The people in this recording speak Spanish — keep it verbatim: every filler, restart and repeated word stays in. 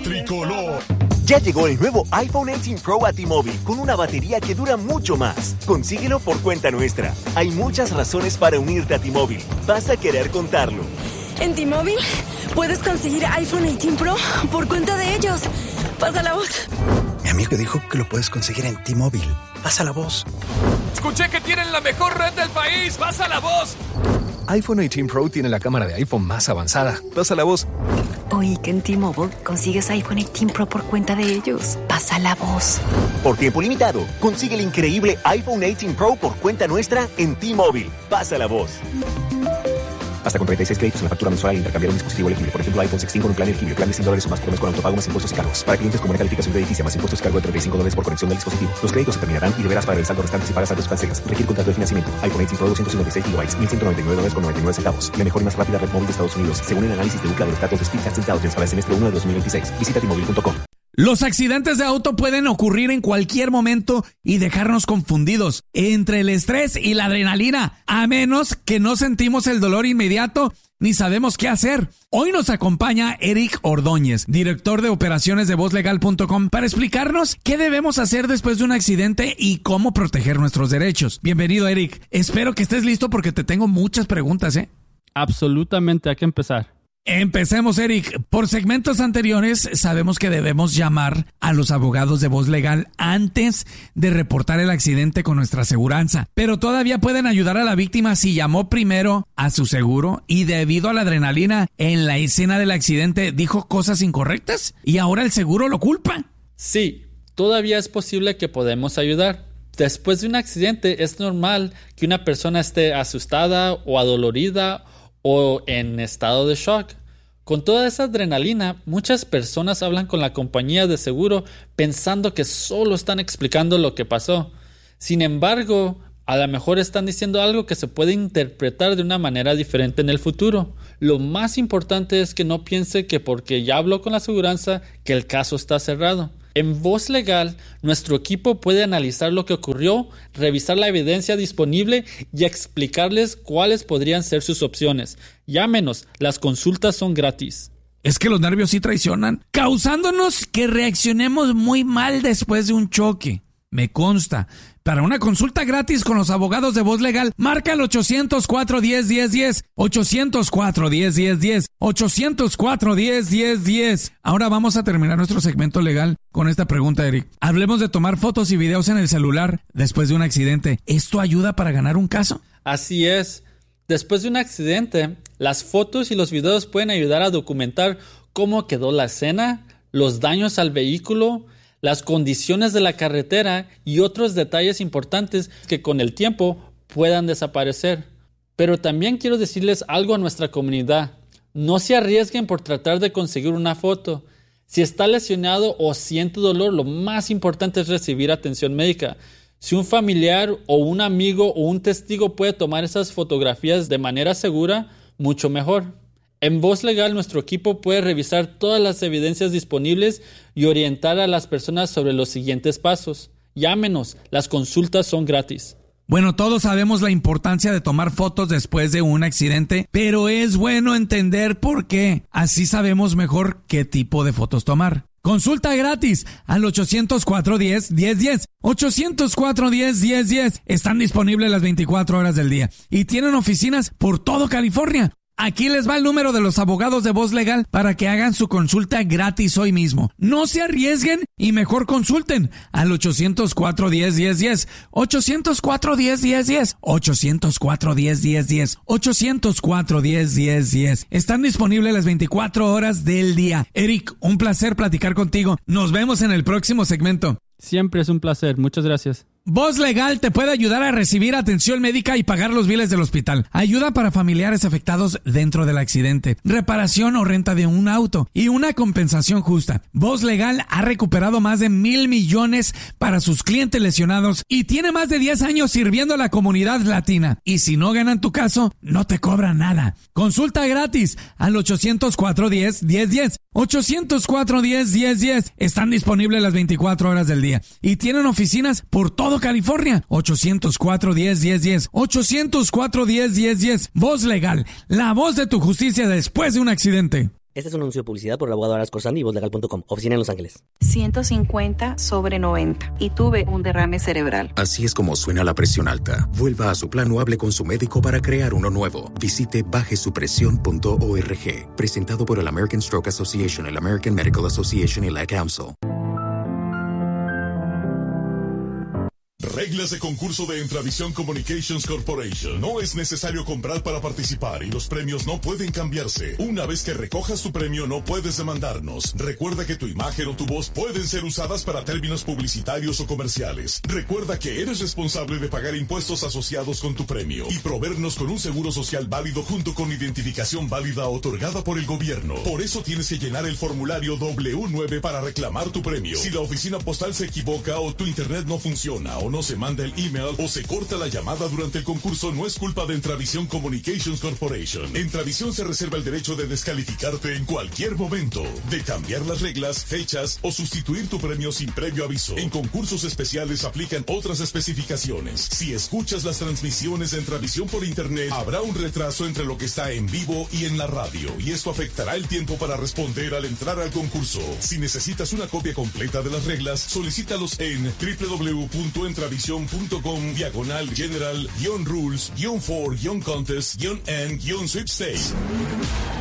tricolor. Ya llegó el nuevo iPhone dieciocho Pro a T-Mobile con una batería que dura mucho más. Consíguelo por cuenta nuestra. Hay muchas razones para unirte a T-Mobile. Vas a querer contarlo. En T-Mobile puedes conseguir iPhone dieciocho Pro por cuenta de ellos. Pasa la voz. Mi amigo dijo que lo puedes conseguir en T-Mobile. Pasa la voz. Escuché que tienen la mejor red del país. Pasa la voz. iPhone dieciocho Pro tiene la cámara de iPhone más avanzada. Pasa la voz. Oí que en T-Mobile consigues iPhone dieciocho Pro por cuenta de ellos. Pasa la voz. Por tiempo limitado, consigue el increíble iPhone dieciocho Pro por cuenta nuestra en T-Mobile. Pasa la voz. Hasta con treinta y seis créditos en la factura mensual al intercambiar un dispositivo elegible. Por ejemplo, iPhone dieciséis con un plan elegible. Plan de cien dólares o más por mes con autopago más impuestos y cargos. Para clientes con buena calificación crediticia más impuestos y cargo de treinta y cinco dólares por conexión del dispositivo. Los créditos se terminarán y deberás pagar el saldo restante si pagas saldos cancelas. Requiere contrato de financiamiento. iPhone dieciocho Pro doscientos cincuenta y seis gigabytes, mil ciento noventa y nueve dólares con noventa y nueve centavos. La mejor y más rápida red móvil de Estados Unidos, según el análisis de Ookla de los datos de Speedtest Intelligence para el semestre uno de dos mil veintiséis. Visita T Mobile punto com. Los accidentes de auto pueden ocurrir en cualquier momento y dejarnos confundidos entre el estrés y la adrenalina, a menos que no sentimos el dolor inmediato ni sabemos qué hacer. Hoy nos acompaña Eric Ordóñez, director de operaciones de voz legal punto com, para explicarnos qué debemos hacer después de un accidente y cómo proteger nuestros derechos. Bienvenido, Eric. Espero que estés listo porque te tengo muchas preguntas, ¿eh? Absolutamente, hay que empezar. Empecemos, Eric. Por segmentos anteriores sabemos que debemos llamar a los abogados de voz legal antes de reportar el accidente con nuestra aseguranza, pero todavía pueden ayudar a la víctima si llamó primero a su seguro y debido a la adrenalina en la escena del accidente dijo cosas incorrectas y ahora el seguro lo culpa. Sí, todavía es posible que podemos ayudar. Después de un accidente es normal que una persona esté asustada o adolorida o en estado de shock. Con toda esa adrenalina, muchas personas hablan con la compañía de seguro pensando que solo están explicando lo que pasó. Sin embargo, a lo mejor están diciendo algo que se puede interpretar de una manera diferente en el futuro. Lo más importante es que no piense que porque ya habló con la aseguranza que el caso está cerrado. En Voz Legal, nuestro equipo puede analizar lo que ocurrió, revisar la evidencia disponible y explicarles cuáles podrían ser sus opciones. Llámenos, las consultas son gratis. Es que los nervios sí traicionan, causándonos que reaccionemos muy mal después de un choque. Me consta. Para una consulta gratis con los abogados de Voz Legal, marca el ochocientos cuatro, diez, diez, diez, ochocientos cuatro, diez, diez, diez, ochocientos cuatro, diez, diez, diez. Ahora vamos a terminar nuestro segmento legal con esta pregunta, Eric. Hablemos de tomar fotos y videos en el celular después de un accidente. ¿Esto ayuda para ganar un caso? Así es. Después de un accidente, las fotos y los videos pueden ayudar a documentar cómo quedó la escena, los daños al vehículo, las condiciones de la carretera y otros detalles importantes que con el tiempo puedan desaparecer. Pero también quiero decirles algo a nuestra comunidad. No se arriesguen por tratar de conseguir una foto. Si está lesionado o siente dolor, lo más importante es recibir atención médica. Si un familiar o un amigo o un testigo puede tomar esas fotografías de manera segura, mucho mejor. En Voz Legal, nuestro equipo puede revisar todas las evidencias disponibles y orientar a las personas sobre los siguientes pasos. Llámenos, las consultas son gratis. Bueno, todos sabemos la importancia de tomar fotos después de un accidente, pero es bueno entender por qué. Así sabemos mejor qué tipo de fotos tomar. Consulta gratis al ochocientos cuatro, diez, diez, diez. ochocientos cuatro, diez, diez, diez. Están disponibles las veinticuatro horas del día y tienen oficinas por todo California. Aquí les va el número de los abogados de Voz Legal para que hagan su consulta gratis hoy mismo. No se arriesguen y mejor consulten al ochocientos cuatro, diez, diez, diez. ochocientos cuatro, diez, diez, diez. ochocientos cuatro, diez, diez, diez. ochocientos cuatro, diez, diez, diez. Están disponibles las veinticuatro horas del día. Eric, un placer platicar contigo. Nos vemos en el próximo segmento. Siempre es un placer. Muchas gracias. Voz Legal te puede ayudar a recibir atención médica y pagar los biles del hospital. Ayuda para familiares afectados dentro del accidente, reparación o renta de un auto y una compensación justa. Voz Legal ha recuperado más de mil millones para sus clientes lesionados y tiene más de diez años sirviendo a la comunidad latina. Y si no ganan tu caso, no te cobran nada. Consulta gratis al ochocientos cuatro, diez, diez, diez. ochocientos cuatro, diez, diez, diez. Están disponibles las veinticuatro horas del día y tienen oficinas por todo California. ochocientos cuatro, diez, diez, diez. ochocientos cuatro, diez, diez, diez. Voz Legal, la voz de tu justicia después de un accidente. Este es un anuncio de publicidad por el abogado Aras Corsandi y voz legal punto com. Oficina en Los Ángeles. ciento cincuenta sobre noventa y tuve un derrame cerebral. Así es como suena la presión alta. Vuelva a su plan o hable con su médico para crear uno nuevo. Visite baje su presión punto org. Presentado por el American Stroke Association, el American Medical Association y la Council. Reglas de concurso de Entravisión Communications Corporation. No es necesario comprar para participar y los premios no pueden cambiarse. Una vez que recojas tu premio no puedes demandarnos. Recuerda que tu imagen o tu voz pueden ser usadas para términos publicitarios o comerciales. Recuerda que eres responsable de pagar impuestos asociados con tu premio y proveernos con un seguro social válido junto con identificación válida otorgada por el gobierno. Por eso tienes que llenar el formulario doble u nueve para reclamar tu premio. Si la oficina postal se equivoca o tu internet no funciona o no se manda el email o se corta la llamada durante el concurso, no es culpa de Entravisión Communications Corporation. Entravisión se reserva el derecho de descalificarte en cualquier momento, de cambiar las reglas, fechas o sustituir tu premio sin previo aviso. En concursos especiales aplican otras especificaciones. Si escuchas las transmisiones de Entravisión por internet, habrá un retraso entre lo que está en vivo y en la radio, y esto afectará el tiempo para responder al entrar al concurso. Si necesitas una copia completa de las reglas, solicítalos en doble u doble u doble u punto entravisión punto com diagonal general guión rules guión for guión contest guión and guión sweepstakes.